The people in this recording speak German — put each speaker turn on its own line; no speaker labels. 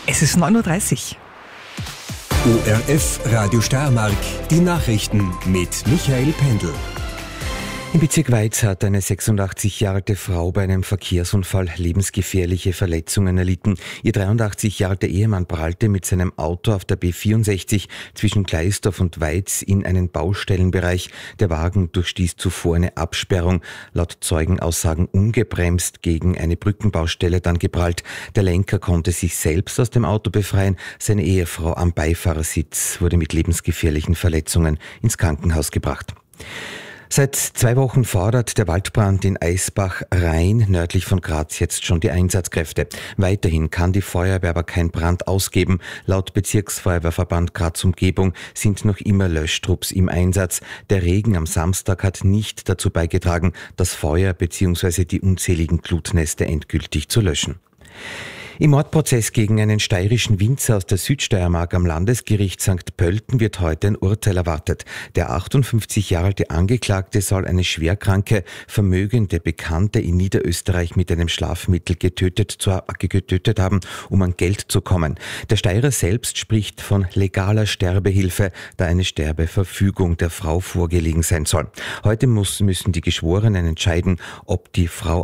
Es ist 9:30 Uhr.
ORF Radio Steiermark, die Nachrichten mit Michael Pendl.
Im Bezirk Weiz hat eine 86 Jahre alte Frau bei einem Verkehrsunfall lebensgefährliche Verletzungen erlitten. Ihr 83 Jahre alter Ehemann prallte mit seinem Auto auf der B64 zwischen Gleisdorf und Weiz in einen Baustellenbereich. Der Wagen durchstieß zuvor eine Absperrung, laut Zeugenaussagen ungebremst gegen eine Brückenbaustelle dann geprallt. Der Lenker konnte sich selbst aus dem Auto befreien. Seine Ehefrau am Beifahrersitz wurde mit lebensgefährlichen Verletzungen ins Krankenhaus gebracht. Seit 2 Wochen fordert der Waldbrand in Eisbach-Rhein nördlich von Graz jetzt schon die Einsatzkräfte. Weiterhin kann die Feuerwehr aber keinen Brand ausgeben. Laut Bezirksfeuerwehrverband Graz Umgebung sind noch immer Löschtrupps im Einsatz. Der Regen am Samstag hat nicht dazu beigetragen, das Feuer bzw. die unzähligen Glutnester endgültig zu löschen. Im Mordprozess gegen einen steirischen Winzer aus der Südsteiermark am Landesgericht St. Pölten wird heute ein Urteil erwartet. Der 58 Jahre alte Angeklagte soll eine schwerkranke, vermögende Bekannte in Niederösterreich mit einem Schlafmittel getötet haben, um an Geld zu kommen. Der Steirer selbst spricht von legaler Sterbehilfe, da eine Sterbeverfügung der Frau vorgelegen sein soll. Heute müssen die Geschworenen entscheiden, ob die Frau